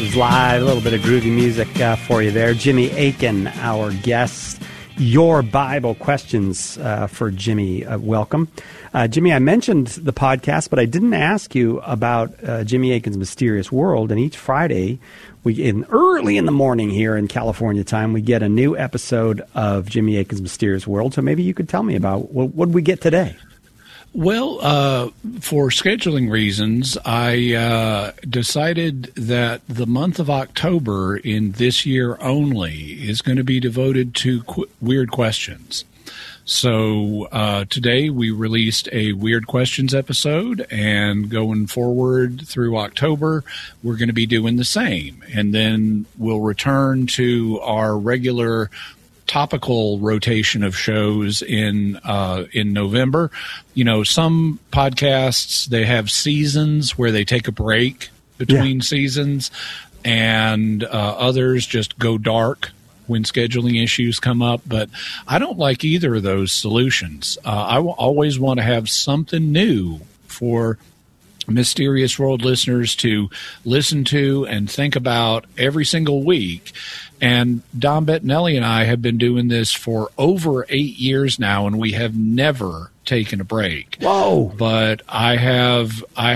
Questions Live. A little bit of groovy music for you there. Jimmy Akin, our guest. Your Bible Questions for Jimmy. Welcome. Jimmy, I mentioned the podcast, but I didn't ask you about Jimmy Akin's Mysterious World. And each Friday, early in the morning here in California time, we get a new episode of Jimmy Akin's Mysterious World. So maybe you could tell me about what did we get today? Well, for scheduling reasons, I decided that the month of October in this year only is going to be devoted to weird questions. So today we released a Weird Questions episode, and going forward through October, we're going to be doing the same. And then we'll return to our regular topical rotation of shows in November. You know, some podcasts, they have seasons where they take a break between seasons, and others just go dark when scheduling issues come up. But I don't like either of those solutions. I always want to have something new for Mysterious World listeners to listen to and think about every single week. And Don Bettinelli and I have been doing this for over 8 years now, and we have never taken a break. Whoa! But I have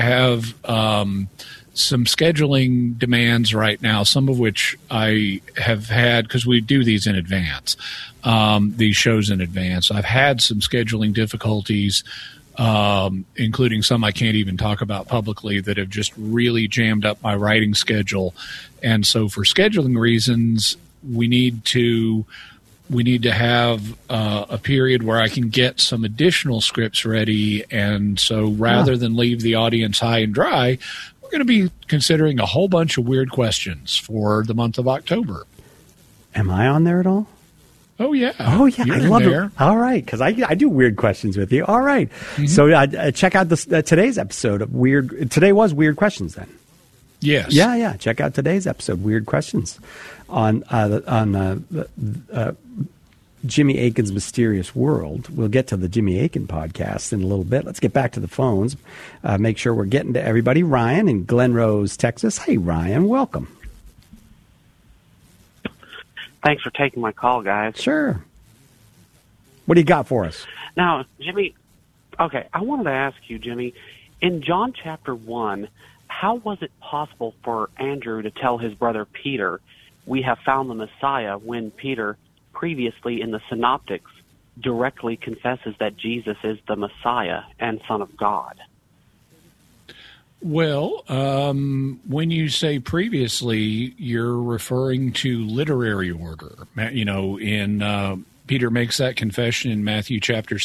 some scheduling demands right now, some of which I have had because we do these in advance, these shows in advance. I've had some scheduling difficulties, including some I can't even talk about publicly, that have just really jammed up my writing schedule. And so for scheduling reasons, we need to have a period where I can get some additional scripts ready. And so rather than leave the audience high and dry, we're going to be considering a whole bunch of weird questions for the month of October. Am I on there at all? Oh, yeah. Oh, yeah. You're I love there. it. All right. Because I do weird questions with you. All right. Mm-hmm. So check out today's episode of Weird. Today was Weird Questions then. Yes. Yeah. Check out today's episode, Weird Questions, on Jimmy Akin's Mysterious World. We'll get to the Jimmy Akin podcast in a little bit. Let's get back to the phones. Make sure we're getting to everybody. Ryan in Glen Rose, Texas. Hey, Ryan. Welcome. Thanks for taking my call, guys. Sure. What do you got for us? Now, Jimmy, okay, I wanted to ask you, Jimmy, in John chapter 1, how was it possible for Andrew to tell his brother Peter, we have found the Messiah, when Peter, previously in the Synoptics, directly confesses that Jesus is the Messiah and Son of God? Well, when you say previously, you're referring to literary order. You know, Peter makes that confession in Matthew chapter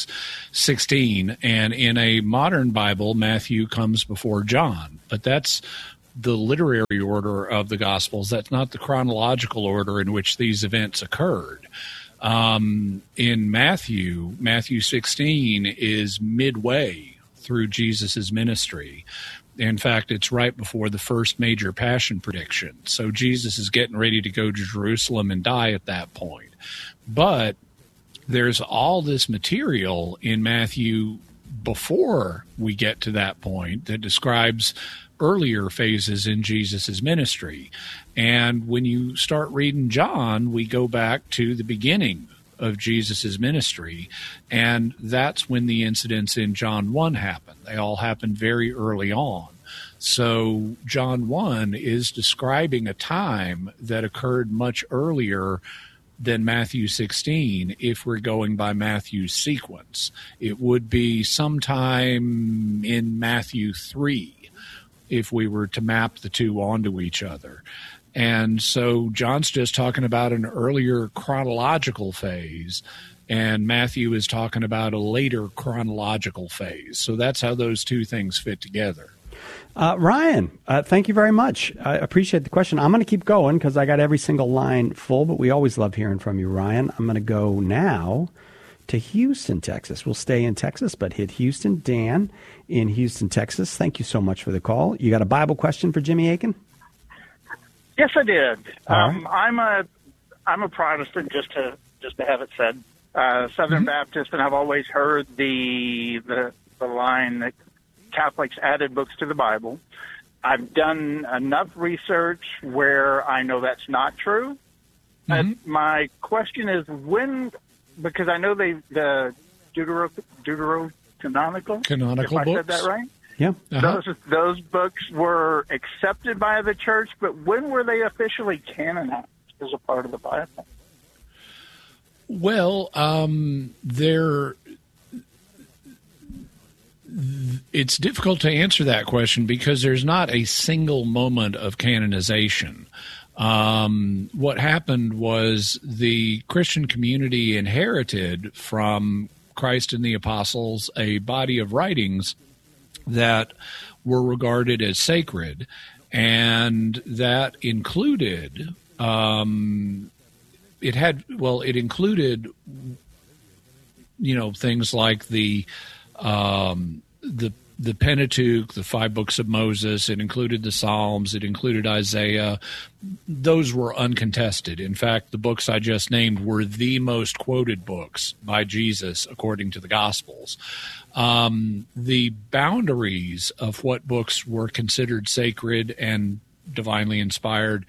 16, and in a modern Bible, Matthew comes before John. But that's the literary order of the Gospels. That's not the chronological order in which these events occurred. In Matthew 16 is midway through Jesus' ministry. In fact, it's right before the first major passion prediction. So Jesus is getting ready to go to Jerusalem and die at that point. But there's all this material in Matthew before we get to that point that describes earlier phases in Jesus' ministry. And when you start reading John, we go back to the beginning of Jesus' ministry, and that's when the incidents in John 1 happen. They all happen very early on. So John 1 is describing a time that occurred much earlier than Matthew 16 if we're going by Matthew's sequence. It would be sometime in Matthew 3 if we were to map the two onto each other. And so John's just talking about an earlier chronological phase, and Matthew is talking about a later chronological phase. So that's how those two things fit together. Ryan, thank you very much. I appreciate the question. I'm going to keep going because I got every single line full, but we always love hearing from you, Ryan. I'm going to go now to Houston, Texas. We'll stay in Texas, but hit Houston. Dan in Houston, Texas. Thank you so much for the call. You got a Bible question for Jimmy Akin? Yes, I did. Right. I'm a Protestant, just to have it said. Southern Baptist, and I've always heard the line that Catholics added books to the Bible. I've done enough research where I know that's not true. My question is because I know the Deuterocanonical. Canonical if books. I said that right? Yeah. Those books were accepted by the church, but when were they officially canonized as a part of the Bible? Well, it's difficult to answer that question because there's not a single moment of canonization. What happened was the Christian community inherited from Christ and the apostles a body of writings that were regarded as sacred, and that included it included things like the Pentateuch, the 5 books of Moses. It included the Psalms. It included Isaiah. Those were uncontested. In fact, the books I just named were the most quoted books by Jesus according to the Gospels. The boundaries of what books were considered sacred and divinely inspired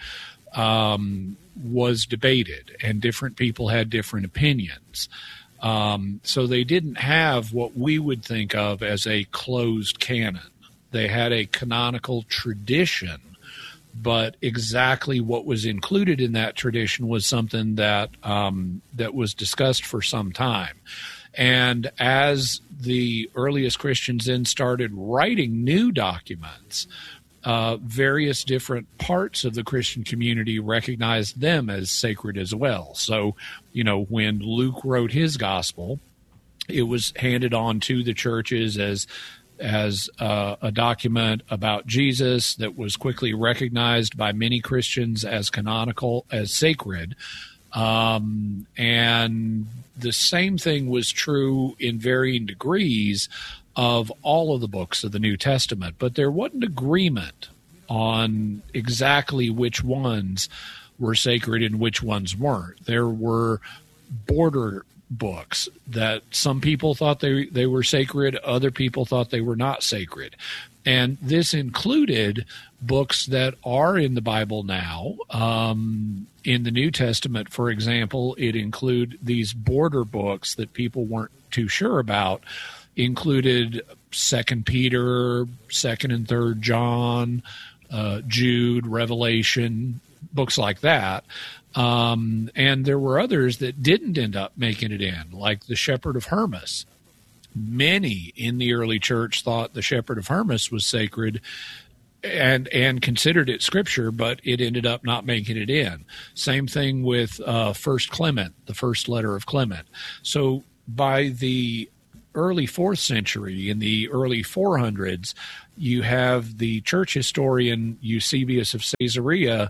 was debated, and different people had different opinions. So they didn't have what we would think of as a closed canon. They had a canonical tradition, but exactly what was included in that tradition was something that was discussed for some time. And as the earliest Christians then started writing new documents, various different parts of the Christian community recognized them as sacred as well. So, when Luke wrote his gospel, it was handed on to the churches as a document about Jesus that was quickly recognized by many Christians as canonical, as sacred. And the same thing was true in varying degrees of all of the books of the New Testament, but there wasn't agreement on exactly which ones were sacred and which ones weren't. There were border books that some people thought they were sacred, other people thought they were not sacred. And this included books that are in the Bible now. In the New Testament, for example, it included these border books that people weren't too sure about, included 2 Peter, 2nd and 3rd John, Jude, Revelation, books like that. And there were others that didn't end up making it in, like the Shepherd of Hermas. Many in the early church thought the Shepherd of Hermas was sacred and considered it scripture, but it ended up not making it in. Same thing with First Clement, the first letter of Clement. So by the early 4th century, in the early 400s, you have the church historian Eusebius of Caesarea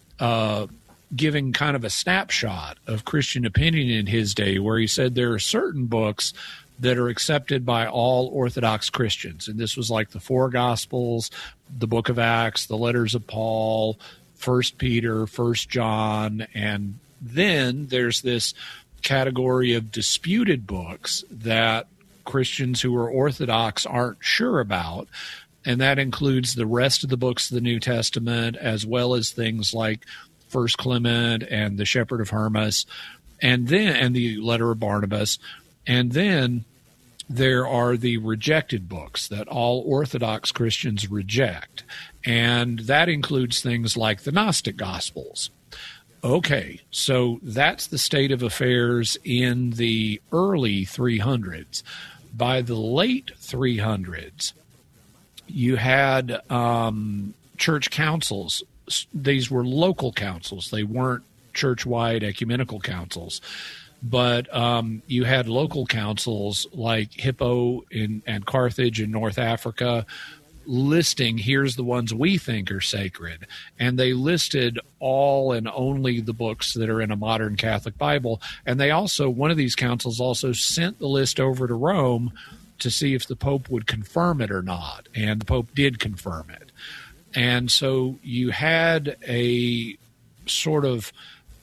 giving kind of a snapshot of Christian opinion in his day, where he said there are certain books that are accepted by all Orthodox Christians. And this was like the 4 Gospels, the book of Acts, the letters of Paul, 1 Peter, 1 John, and then there's this category of disputed books that Christians who are Orthodox aren't sure about, and that includes the rest of the books of the New Testament, as well as things like First Clement and the Shepherd of Hermas, and the letter of Barnabas. And then there are the rejected books that all Orthodox Christians reject, and that includes things like the Gnostic Gospels. Okay, so that's the state of affairs in the early 300s. By the late 300s, you had church councils. These were local councils. They weren't church-wide ecumenical councils. But you had local councils like Hippo and Carthage in North Africa listing, here's the ones we think are sacred. And they listed all and only the books that are in a modern Catholic Bible. And they also, one of these councils also sent the list over to Rome to see if the Pope would confirm it or not. And the Pope did confirm it. And so you had a sort of,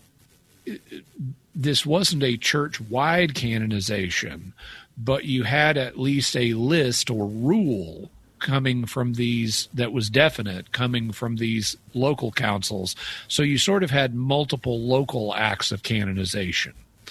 this wasn't a church-wide canonization, but you had at least a list or rule coming from these local councils. So you sort of had multiple local acts of canonization.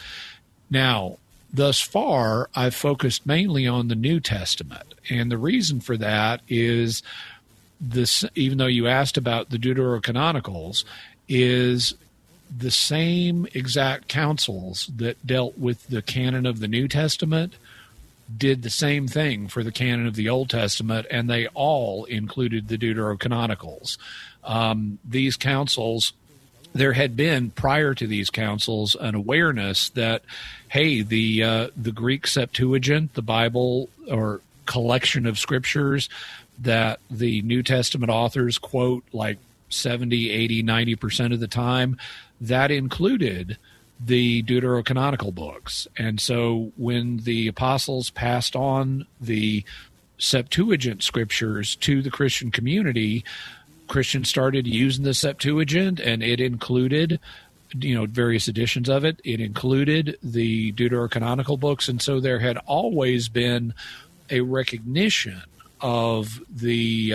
Now, thus far, I've focused mainly on the New Testament. And the reason for that is this, even though you asked about the Deuterocanonicals, is the same exact councils that dealt with the canon of the New Testament did the same thing for the canon of the Old Testament, and they all included the Deuterocanonicals. These councils, there had been, prior to these councils, an awareness that, hey, the Greek Septuagint, the Bible or collection of scriptures that the New Testament authors quote like 70, 80, 90% of the time, that included the Deuterocanonical books. And so when the apostles passed on the Septuagint scriptures to the Christian community, Christians started using the Septuagint, and it included, various editions of it. It included the Deuterocanonical books. And so there had always been a recognition of the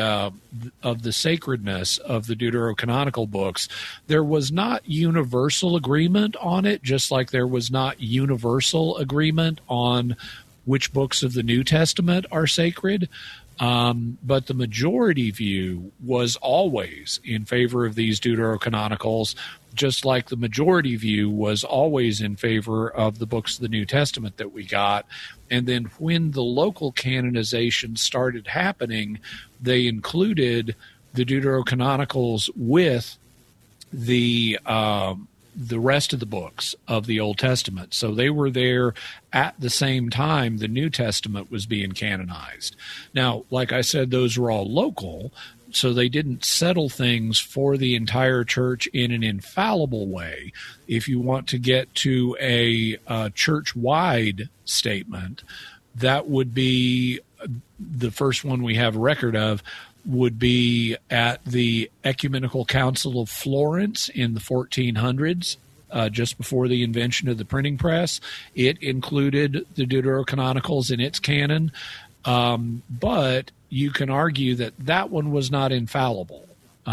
sacredness of the Deuterocanonical books. There was not universal agreement on it, just like there was not universal agreement on which books of the New Testament are sacred. But the majority view was always in favor of these Deuterocanonicals, just like the majority view was always in favor of the books of the New Testament that we got. And then when the local canonization started happening, they included the Deuterocanonicals with the rest of the books of the Old Testament. So they were there at the same time the New Testament was being canonized. Now, like I said, those were all local, so they didn't settle things for the entire church in an infallible way. If you want to get to a church-wide statement, that would be the first one we have a record of, would be at the Ecumenical Council of Florence in the 1400s, just before the invention of the printing press. It included the Deuterocanonicals in its canon, but you can argue that that one was not infallible,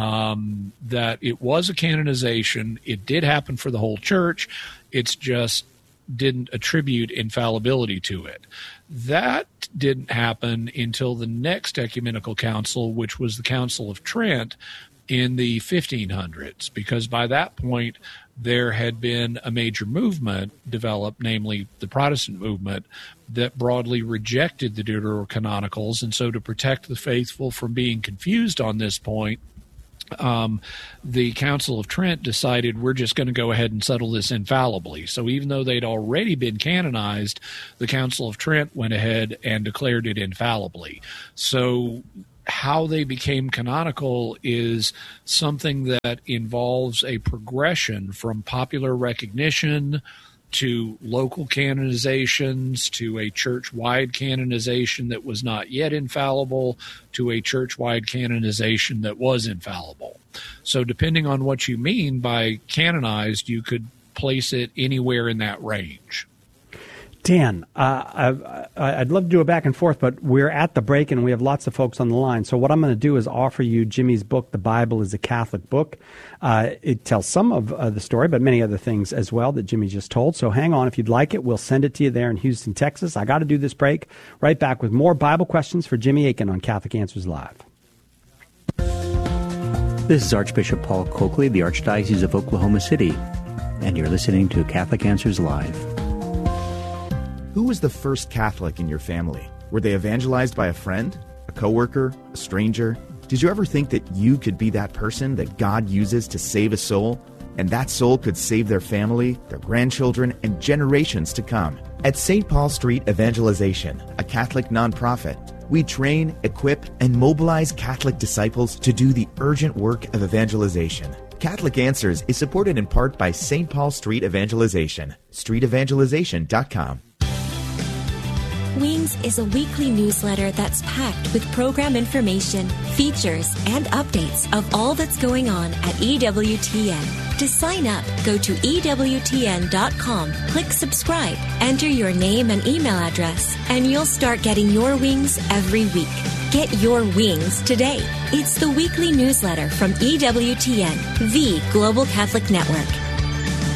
that it was a canonization. It did happen for the whole church. It's just didn't attribute infallibility to it. That didn't happen until the next ecumenical council, which was the Council of Trent in the 1500s, because by that point there had been a major movement developed, namely the Protestant movement, that broadly rejected the Deuterocanonicals. And so to protect the faithful from being confused on this point, the Council of Trent decided we're just going to go ahead and settle this infallibly. So even though they'd already been canonized, the Council of Trent went ahead and declared it infallibly. So how they became canonical is something that involves a progression from popular recognition to local canonizations, to a church-wide canonization that was not yet infallible, to a church-wide canonization that was infallible. So depending on what you mean by canonized, you could place it anywhere in that range. Dan, I'd love to do a back and forth, but we're at the break and we have lots of folks on the line. So what I'm going to do is offer you Jimmy's book, The Bible is a Catholic Book. It tells some of the story, but many other things as well that Jimmy just told. So hang on. If you'd like it, we'll send it to you there in Houston, Texas. I got to do this break. Right back with more Bible questions for Jimmy Akin on Catholic Answers Live. This is Archbishop Paul Coakley, the Archdiocese of Oklahoma City, and you're listening to Catholic Answers Live. Who was the first Catholic in your family? Were they evangelized by a friend, a coworker, a stranger? Did you ever think that you could be that person that God uses to save a soul, and that soul could save their family, their grandchildren, and generations to come? At St. Paul Street Evangelization, a Catholic nonprofit, we train, equip, and mobilize Catholic disciples to do the urgent work of evangelization. Catholic Answers is supported in part by St. Paul Street Evangelization, streetevangelization.com. Wings is a weekly newsletter that's packed with program information, features, and updates of all that's going on at EWTN. To sign up, go to EWTN.com, click subscribe, enter your name and email address, and you'll start getting your wings every week. Get your wings today. It's the weekly newsletter from EWTN, the Global Catholic Network.